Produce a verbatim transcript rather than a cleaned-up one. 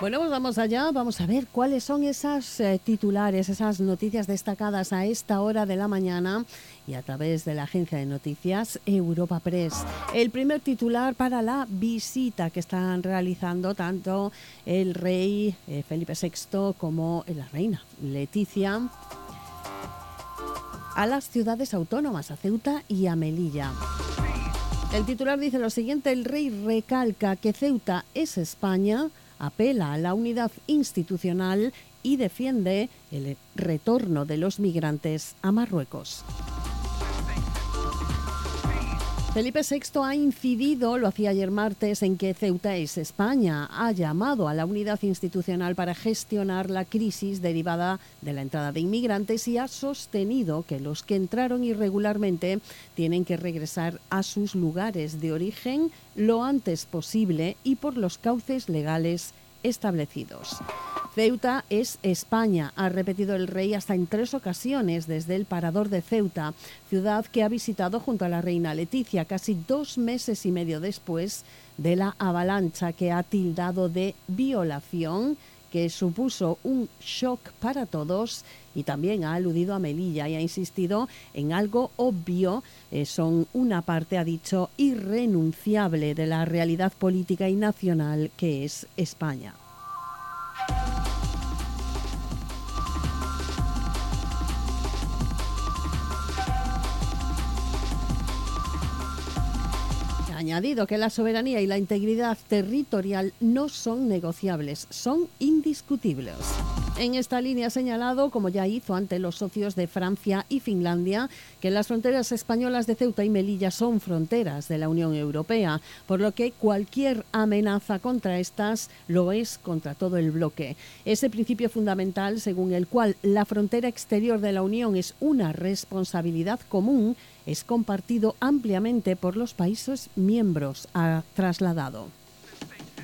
Bueno, pues vamos allá, vamos a ver cuáles son esas eh, titulares, esas noticias destacadas a esta hora de la mañana y a través de la agencia de noticias Europa Press. El primer titular para la visita que están realizando tanto el rey eh, Felipe sexto como la reina Leticia a las ciudades autónomas, a Ceuta y a Melilla. El titular dice lo siguiente: el rey recalca que Ceuta es España, apela a la unidad institucional y defiende el retorno de los migrantes a Marruecos. Felipe sexto ha incidido, lo hacía ayer martes, en que Ceuta es España. Ha llamado a la unidad institucional para gestionar la crisis derivada de la entrada de inmigrantes y ha sostenido que los que entraron irregularmente tienen que regresar a sus lugares de origen lo antes posible y por los cauces legales establecidos. Ceuta es España, ha repetido el rey hasta en tres ocasiones desde el Parador de Ceuta, ciudad que ha visitado junto a la reina Leticia casi dos meses y medio después de la avalancha que ha tildado de violación, que supuso un shock para todos, y también ha aludido a Melilla y ha insistido en algo obvio, eh, son una parte, ha dicho, irrenunciable de la realidad política y nacional que es España. Ha añadido que la soberanía y la integridad territorial no son negociables, son indiscutibles. En esta línea ha señalado, como ya hizo ante los socios de Francia y Finlandia, que las fronteras españolas de Ceuta y Melilla son fronteras de la Unión Europea, por lo que cualquier amenaza contra estas lo es contra todo el bloque. Ese principio fundamental, según el cual la frontera exterior de la Unión es una responsabilidad común, es compartido ampliamente por los países miembros, ha trasladado.